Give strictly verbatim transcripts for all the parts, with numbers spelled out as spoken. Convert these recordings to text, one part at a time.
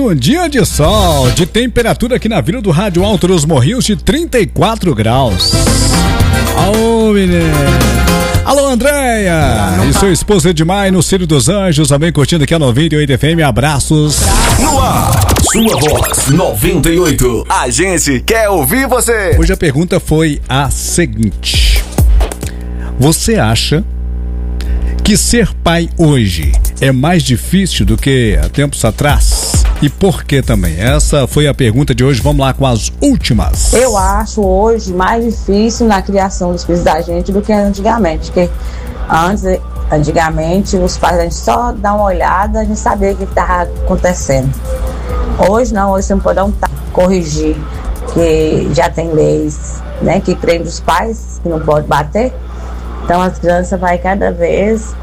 um dia de sol, de temperatura aqui na Vila do Rádio Alto dos Morrinhos de trinta e quatro graus. Alô, menino. Alô, Andréia. E sua esposa Edmar no Círio dos Anjos, também curtindo aqui a noventa e oito F M. Abraços. No ar, sua voz noventa e oito. A gente quer ouvir você. Hoje a pergunta foi a seguinte: você acha que ser pai hoje é mais difícil do que há tempos atrás? E por que também? Essa foi a pergunta de hoje. Vamos lá com as últimas. Eu acho hoje mais difícil na criação dos filhos da gente do que antigamente. Porque antes, antigamente, os pais, a gente só dá uma olhada, a gente sabia o que estava acontecendo. Hoje não, hoje você não pode dar um tapa, corrigir, que já tem leis, né, que prende os pais, que não pode bater. Então as crianças vai cada vez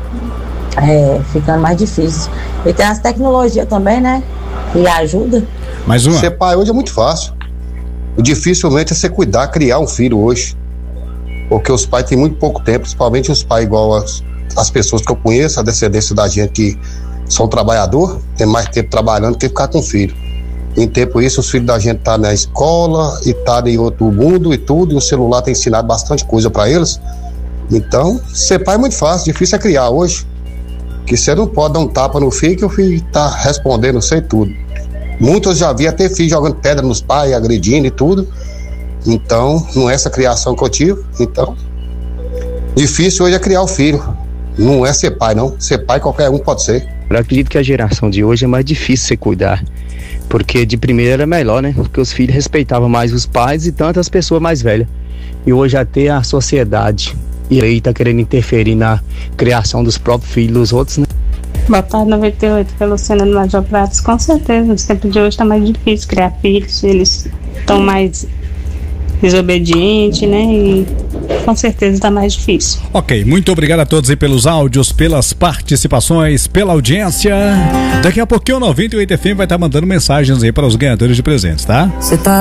é, ficando mais difícil. E tem as tecnologias também, né? Que ajuda. Mais uma. Ser pai hoje é muito fácil. O dificilmente é você cuidar, criar um filho hoje. Porque os pais têm muito pouco tempo, principalmente os pais igual as, as pessoas que eu conheço, a descendência da gente que são trabalhador, tem mais tempo trabalhando que ficar com filho. Em tempo isso, os filhos da gente tá na escola e tá em outro mundo e tudo, e o celular tem ensinado bastante coisa para eles. Então, ser pai é muito fácil, difícil é criar hoje. Que você não pode dar um tapa no filho que o filho tá respondendo, sei tudo. Muitos já vi até filho jogando pedra nos pais, agredindo e tudo. Então, não é essa criação que eu tive. Então, difícil hoje é criar o filho. Não é ser pai, não. Ser pai qualquer um pode ser. Eu acredito que a geração de hoje é mais difícil você cuidar. Porque de primeira era melhor, né? Porque os filhos respeitavam mais os pais e tantas pessoas mais velhas. E hoje até a sociedade e aí tá querendo interferir na criação dos próprios filhos dos outros, né? Boa tarde, noventa e oito, pelo Luciana do Major Pratos. Com certeza, nos tempos de hoje tá mais difícil criar filhos, eles estão mais desobedientes, né? E com certeza tá mais difícil. Ok, muito obrigado a todos aí pelos áudios, pelas participações, pela audiência. Daqui a pouquinho o noventa e oito F M vai estar mandando mensagens aí para os ganhadores de presentes, tá? Você tá